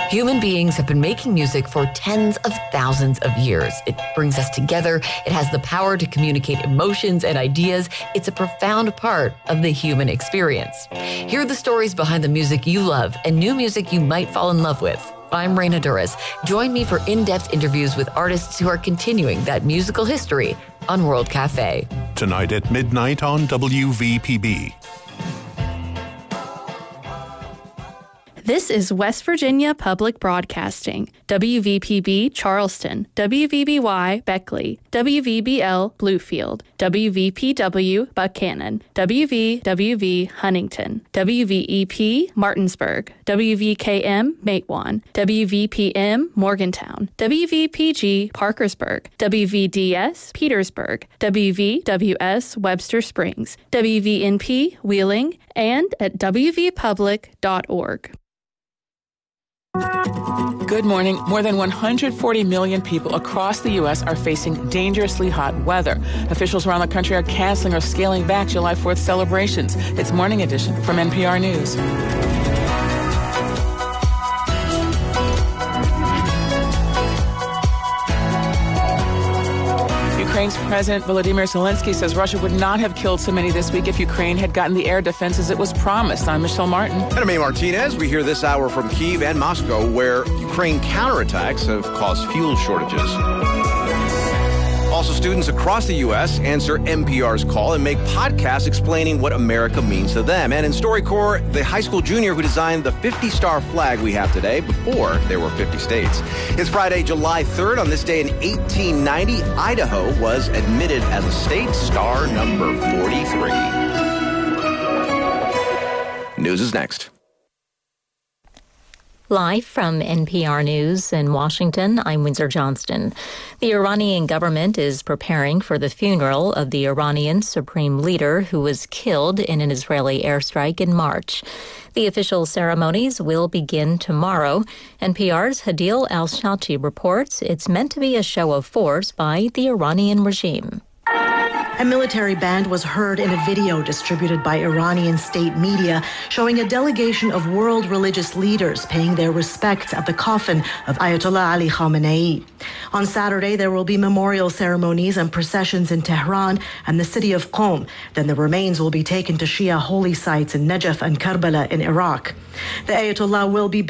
Human beings have been making music for tens of thousands of years. It brings us together. It has the power to communicate emotions and ideas. It's a profound part of the human experience. Hear the stories behind the music you love and new music you might fall in love with. I'm Raina Duras. Join me for in-depth interviews with artists who are continuing that musical history on World Cafe. Tonight at midnight on WVPB. This is West Virginia Public Broadcasting, WVPB Charleston, WVBY Beckley, WVBL Bluefield, WVPW Buchanan, WVWV Huntington, WVEP Martinsburg, WVKM Matewan, WVPM Morgantown, WVPG Parkersburg, WVDS Petersburg, WVWS Webster Springs, WVNP Wheeling, and at wvpublic.org. Good morning. More than 140 million people across the U.S. are facing dangerously hot weather. Officials around the country are canceling or scaling back July 4th celebrations. It's Morning Edition from NPR News. Ukraine's President Volodymyr Zelensky says Russia would not have killed so many this week if Ukraine had gotten the air defenses it was promised. I'm Michelle Martin. And I'm A. Martinez. We hear this hour from Kyiv and Moscow, where Ukraine counterattacks have caused fuel shortages. Also, students across the U.S. answer NPR's call and make podcasts explaining what America means to them. And in StoryCorps, the high school junior who designed the 50-star flag we have today before there were 50 states. It's Friday, July 3rd. On this day in 1890, Idaho was admitted as a state, star number 43. News is next. Live from NPR News in Washington, I'm Windsor Johnston. The Iranian government is preparing for the funeral of the Iranian supreme leader who was killed in an Israeli airstrike in March. The official ceremonies will begin tomorrow. NPR's Hadil Al-Shati reports it's meant to be a show of force by the Iranian regime. A military band was heard in a video distributed by Iranian state media showing a delegation of world religious leaders paying their respects at the coffin of Ayatollah Ali Khamenei. On Saturday, there will be memorial ceremonies and processions in Tehran and the city of Qom. Then the remains will be taken to Shia holy sites in Najaf and Karbala in Iraq. The Ayatollah will be